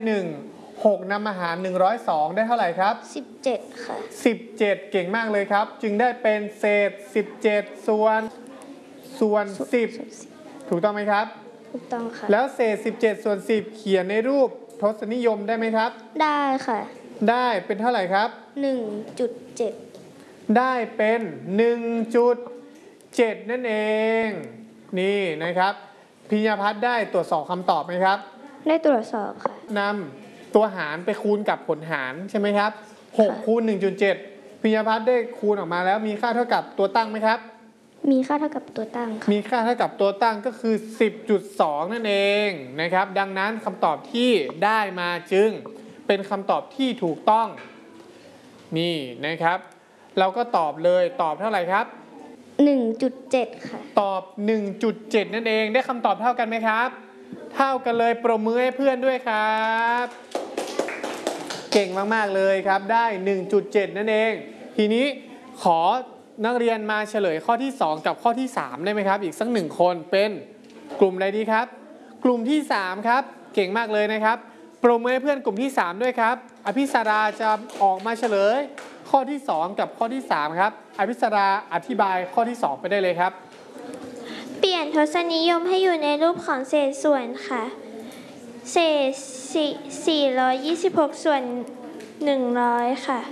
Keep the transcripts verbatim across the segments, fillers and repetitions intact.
หนึ่ง หกนำอาหารหนึ่งร้อยสองได้เท่าไหร่ครับสิบเจ็ดค่ะสิบเจ็ดเก่งมากเลยครับจึงได้เป็นเศษสิบเจ็ดส่วนส่วนสิบถูกต้องไหมครับถูกต้องค่ะแล้วเศษสิบเจ็ดส่วนสิบเขียนในรูปทศนิยมได้ไหมครับได้ค่ะได้เป็นเท่าไหร่ครับหนึ่งจุดเจ็ดได้เป็น หนึ่งจุดเจ็ด นั่นเองนี่นะครับพิญญาพัฒน์ได้ตรวจสอบคำตอบไหมครับได้ตรวจสอบค่ะนำตัวหารไปคูณกับผลหารใช่ไหมครับหกคูณ หนึ่งจุดเจ็ด พิญญาพัฒน์ได้คูณออกมาแล้วมีค่าเท่ากับตัวตั้งไหมครับมีค่าเท่ากับตัวตั้งค่ะมีค่าเท่ากับตัวตั้งก็คือ สิบจุดสอง นั่นเองนะครับดังนั้นคำตอบที่ได้มาจึงเป็นคำตอบที่ถูกต้องนี่นะครับเราก็ตอบเลยตอบเท่าไหร่ครับหนึ่งจุดเจ็ด ค่ะตอบ หนึ่งจุดเจ็ด นั่นเองได้คำตอบเท่ากันไหมครับเท่ากันเลยปรบมือให้เพื่อนด้วยครับเก่งมากๆเลยครับได้ หนึ่งจุดเจ็ด นั่นเองทีนี้ขอนักเรียนมาเฉลยข้อที่สองกับข้อที่สามได้ไหมครับอีกสักหนึ่งคนเป็นกลุ่มใดดีครับกลุ่มที่สามครับเก่งมากเลยนะครับปรบมือให้เพื่อนกลุ่มที่สามด้วยครับอภิสราจะออกมาเฉลยข้อที่สองกับข้อที่สามครับอภิสราอธิบายข้อที่สองไปได้เลยครับเปลี่ยนทศนิยมให้อยู่ในรูปของเศษส่วนค่ะเศษสี่ร้อยยี่สิบหกส่วนหนึ่งร้อยค่ะ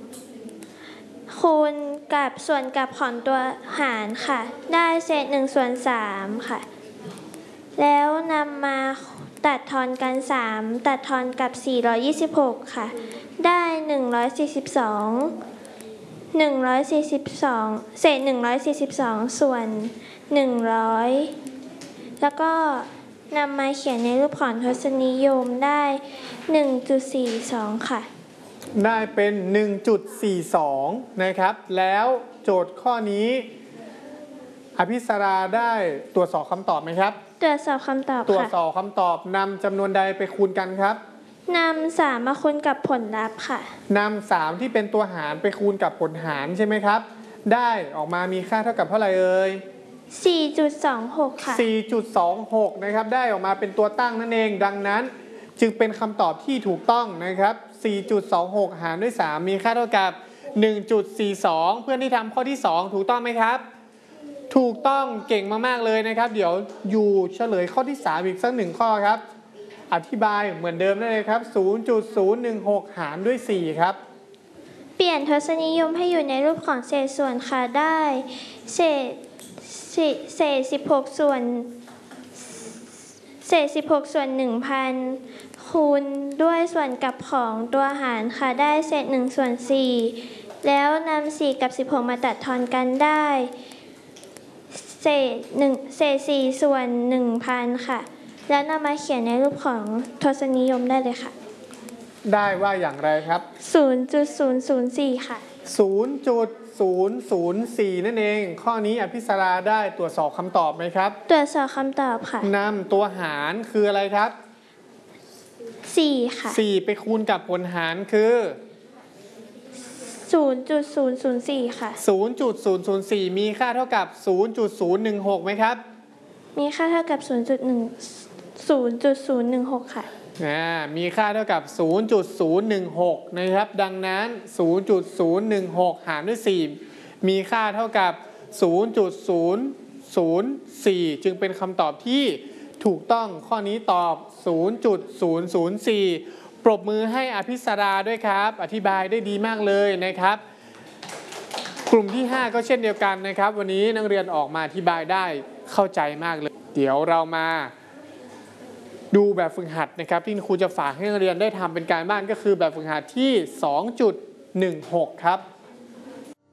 คูณกับส่วนกับของตัวหารค่ะได้เศษหนึ่งส่วนสามค่ะแล้วนำมาตัดทอนกันสามตัดทอนกับสี่ร้อยยี่สิบหกค่ะได้หนึ่งร้อยสี่สิบสองหนึ่งร้อยสี่สิบสองเศษหนึ่งร้อยสี่สิบสองส่วนหนึ่งร้อยแล้วก็นำมาเขียนในรูปของทศนิยมได้ หนึ่งจุดสี่สอง ค่ะได้เป็น หนึ่งจุดสี่สอง นะครับแล้วโจทย์ข้อนี้อภิสราได้ตรวจสอบคำตอบไหมครับตรวจสอบคำตอบค่ะตรวจสอบคำตอบนำจำนวนใดไปคูณกันครับนำสามมาคูณกับผลลัพธ์ค่ะนำสามที่เป็นตัวหารไปคูณกับผลหารใช่ไหมครับได้ออกมามีค่าเท่ากับเท่าไหร่เอ่ยสี่จุดสองหก ค่ะสี่จุดสองหก นะครับได้ออกมาเป็นตัวตั้งนั่นเองดังนั้นจึงเป็นคำตอบที่ถูกต้องนะครับ สี่จุดสองหก หารด้วยสามมีค่าเท่ากับ หนึ่งจุดสี่สอง เพื่อนที่ทำข้อที่สองถูกต้องไหมครับถูกต้องเก่งมากๆเลยนะครับเดี๋ยวอยู่เฉลยข้อที่สามอีกสักหนึ่งข้อครับอธิบายเหมือนเดิมได้เลยครับ ศูนย์จุดศูนย์หนึ่งหก หารด้วยสี่ครับเปลี่ยนทศนิยมให้อยู่ในรูปของเศษส่วนค่ะได้เศษเศษสิบหกส่วนเศษสิบหกส่วนหนึ่งพันคูณด้วยส่วนกับของตัวหารค่ะได้เศษหนึ่งส่วนสี่แล้วนำสี่กับสิบหกมาตัดทอนกันได้เศษหนึ่งเศษสี่ส่วนหนึ่งพันค่ะแล้วนำมาเขียนในรูปของทศนิยมได้เลยค่ะได้ว่าอย่างไรครับศูนย์จุดศูนย์ศูนย์สี่ ค่ะศูนย์จุดศูนย์ศูนย์สี่ นั่นเองข้อนี้อภิสราได้ตรวจสอบคำตอบไหมครับตรวจสอบคำตอบค่ะนำตัวหารคืออะไรครับสี่ค่ะสี่ไปคูณกับผลหารคือศูนย์จุดศูนย์ศูนย์สี่ ค่ะศูนย์จุดศูนย์ศูนย์สี่ มีค่าเท่ากับ ศูนย์จุดศูนย์หนึ่งหก ไหมครับมีค่าเท่ากับ ศูนย์จุดหนึ่ง ศูนย์จุดศูนย์หนึ่งหก ค่ะอ่ามีค่าเท่ากับ ศูนย์จุดศูนย์หนึ่งหก นะครับดังนั้น ศูนย์จุดศูนย์หนึ่งหก หารด้วยสี่มีค่าเท่ากับ ศูนย์จุดศูนย์ศูนย์สี่ จึงเป็นคำตอบที่ถูกต้องข้อนี้ตอบ ศูนย์จุดศูนย์ศูนย์สี่ ปรบมือให้อภิสราด้วยครับอธิบายได้ดีมากเลยนะครับกลุ่มที่ห้าก็เช่นเดียวกันนะครับวันนี้นักเรียนออกมาอธิบายได้เข้าใจมากเลยเดี๋ยวเรามาดูแบบฝึกหัดนะครับที่ครูจะฝากให้นักเรียนได้ทำเป็นการบ้านก็คือแบบฝึกหัดที่ สองจุดหนึ่งหก ครับ